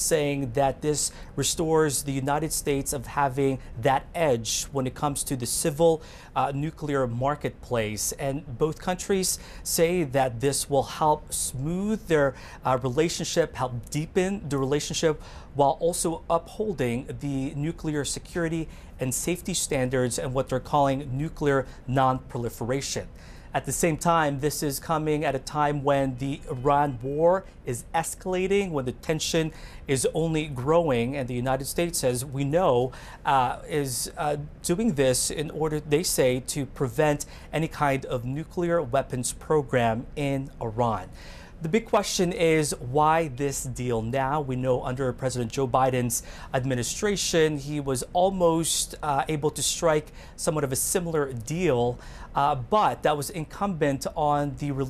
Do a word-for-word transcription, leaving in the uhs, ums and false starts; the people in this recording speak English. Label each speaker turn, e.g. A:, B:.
A: saying that this restores the United States of having that edge when it comes to the civil uh, nuclear marketplace. And both countries say that this will help smooth their uh, relationship, help deepen the relationship, while also upholding the nuclear security and safety standards and what they're calling nuclear non-proliferation. At the same time, this is coming at a time when the Iran war is escalating, when the tension is only growing, and the United States, as we know, uh, is uh, doing this in order, they say, to prevent any kind of nuclear weapons program in Iran. The big question is, why this deal now? We know under President Joe Biden's administration, he was almost uh, able to strike somewhat of a similar deal, uh, but that was incumbent on the